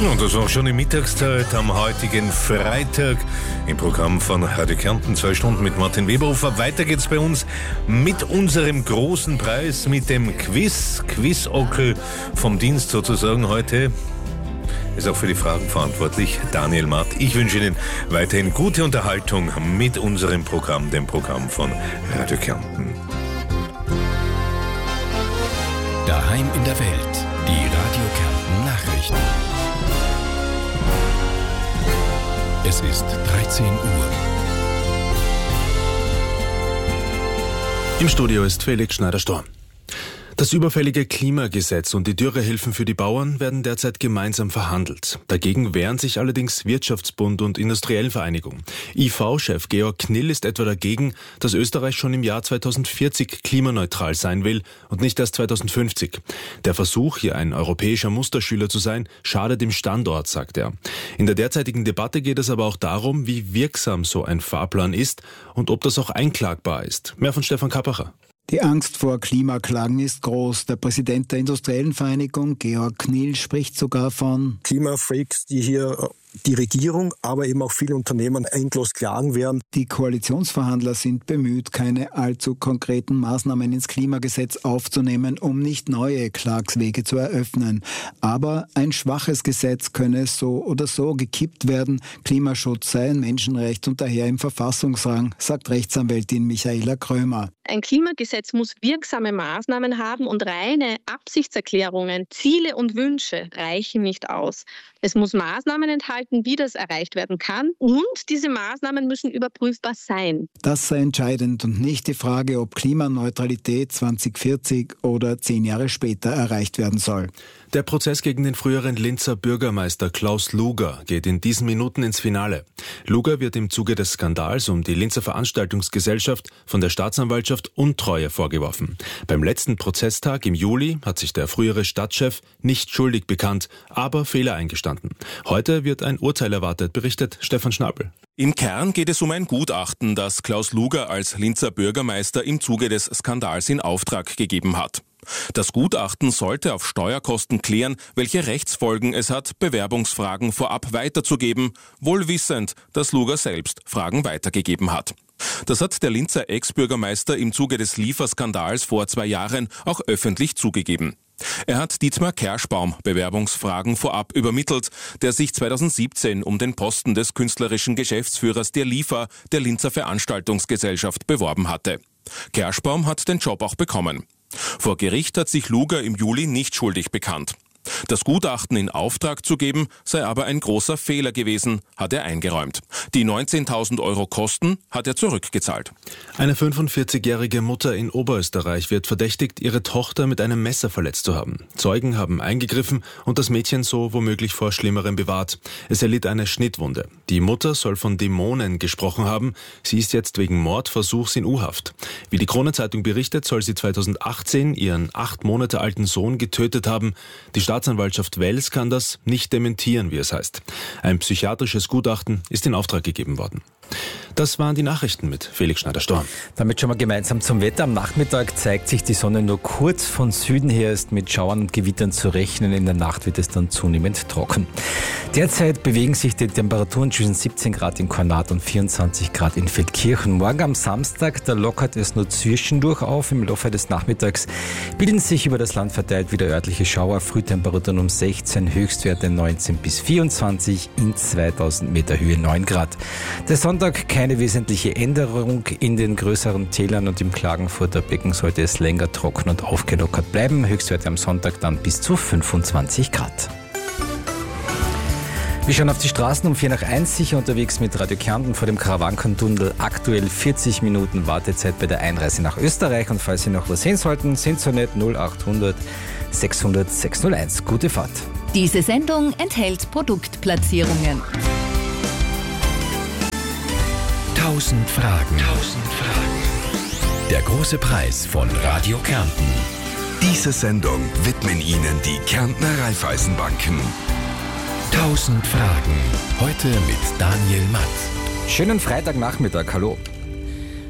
Und das war schon die Mittagszeit am heutigen Freitag im Programm von Radio Kärnten. 2 Stunden mit Martin Weberhofer. Weiter geht's bei uns mit unserem großen Preis, mit dem Quiz-Ockel vom Dienst sozusagen heute. Ist auch für die Fragen verantwortlich Daniel Matt. Ich wünsche Ihnen weiterhin gute Unterhaltung mit unserem Programm, dem Programm von Radio Kärnten. Daheim in der Welt, die Radio Kärnten Nachrichten. Es ist 13 Uhr. Im Studio ist Felix Schneider-Storm. Das überfällige Klimagesetz und die Dürrehilfen für die Bauern werden derzeit gemeinsam verhandelt. Dagegen wehren sich allerdings Wirtschaftsbund und Industriellenvereinigung. IV-Chef Georg Knill ist etwa dagegen, dass Österreich schon im Jahr 2040 klimaneutral sein will und nicht erst 2050. Der Versuch, hier ein europäischer Musterschüler zu sein, schadet dem Standort, sagt er. In der derzeitigen Debatte geht es aber auch darum, wie wirksam so ein Fahrplan ist und ob das auch einklagbar ist. Mehr von Stefan Kappacher. Die Angst vor Klimaklagen ist groß. Der Präsident der Industriellenvereinigung, Georg Knill, spricht sogar von Klimafreaks, die hier die Regierung, aber eben auch viele Unternehmen endlos klagen werden. Die Koalitionsverhandler sind bemüht, keine allzu konkreten Maßnahmen ins Klimagesetz aufzunehmen, um nicht neue Klagswege zu eröffnen. Aber ein schwaches Gesetz könne so oder so gekippt werden. Klimaschutz sei ein Menschenrecht und daher im Verfassungsrang, sagt Rechtsanwältin Michaela Krömer. Ein Klimagesetz muss wirksame Maßnahmen haben und reine Absichtserklärungen, Ziele und Wünsche reichen nicht aus. Es muss Maßnahmen enthalten, wie das erreicht werden kann, und diese Maßnahmen müssen überprüfbar sein. Das sei entscheidend und nicht die Frage, ob Klimaneutralität 2040 oder 10 Jahre später erreicht werden soll. Der Prozess gegen den früheren Linzer Bürgermeister Klaus Luger geht in diesen Minuten ins Finale. Luger wird im Zuge des Skandals um die Linzer Veranstaltungsgesellschaft von der Staatsanwaltschaft Untreue vorgeworfen. Beim letzten Prozesstag im Juli hat sich der frühere Stadtchef nicht schuldig bekannt, aber Fehler eingestanden. Heute wird ein Urteil erwartet, berichtet Stefan Schnabel. Im Kern geht es um ein Gutachten, das Klaus Luger als Linzer Bürgermeister im Zuge des Skandals in Auftrag gegeben hat. Das Gutachten sollte auf Steuerkosten klären, welche Rechtsfolgen es hat, Bewerbungsfragen vorab weiterzugeben, wohl wissend, dass Luger selbst Fragen weitergegeben hat. Das hat der Linzer Ex-Bürgermeister im Zuge des Lieferskandals vor 2 Jahren auch öffentlich zugegeben. Er hat Dietmar Kerschbaum Bewerbungsfragen vorab übermittelt, der sich 2017 um den Posten des künstlerischen Geschäftsführers der Liefer der Linzer Veranstaltungsgesellschaft beworben hatte. Kerschbaum hat den Job auch bekommen. Vor Gericht hat sich Luger im Juli nicht schuldig bekannt. Das Gutachten in Auftrag zu geben, sei aber ein großer Fehler gewesen, hat er eingeräumt. Die 19.000 € Kosten hat er zurückgezahlt. Eine 45-jährige Mutter in Oberösterreich wird verdächtigt, ihre Tochter mit einem Messer verletzt zu haben. Zeugen haben eingegriffen und das Mädchen so womöglich vor Schlimmerem bewahrt. Es erlitt eine Schnittwunde. Die Mutter soll von Dämonen gesprochen haben. Sie ist jetzt wegen Mordversuchs in U-Haft. Wie die Kronenzeitung berichtet, soll sie 2018 ihren 8 Monate alten Sohn getötet haben. Die Staatsanwaltschaft Wels kann das nicht dementieren, wie es heißt. Ein psychiatrisches Gutachten ist in Auftrag gegeben worden. Das waren die Nachrichten mit Felix Schneider-Storm. Damit schauen wir gemeinsam zum Wetter. Am Nachmittag zeigt sich die Sonne nur kurz. Von Süden her ist mit Schauern und Gewittern zu rechnen. In der Nacht wird es dann zunehmend trocken. Derzeit bewegen sich die Temperaturen zwischen 17 Grad in Kornat und 24 Grad in Feldkirchen. Morgen am Samstag, da lockert es nur zwischendurch auf. Im Laufe des Nachmittags bilden sich über das Land verteilt wieder örtliche Schauer. Frühtemperaturen um 16, Höchstwerte 19 bis 24, in 2000 Meter Höhe 9 Grad. Der Sonntag keine wesentliche Änderung in den größeren Tälern und im Klagenfurter Becken sollte es länger trocken und aufgelockert bleiben. Höchstwerte am Sonntag dann bis zu 25 Grad. Wir schauen auf die Straßen um 1:04 sicher unterwegs mit Radio Kärnten vor dem Karawankentunnel. Aktuell 40 Minuten Wartezeit bei der Einreise nach Österreich. Und falls Sie noch was sehen sollten, sind so nett 0800 600 601. Gute Fahrt. Diese Sendung enthält Produktplatzierungen. 1000 Fragen. Der große Preis von Radio Kärnten. Diese Sendung widmen Ihnen die Kärntner Raiffeisenbanken. 1000 Fragen. Heute mit Daniel Matt. Schönen Freitagnachmittag. Hallo.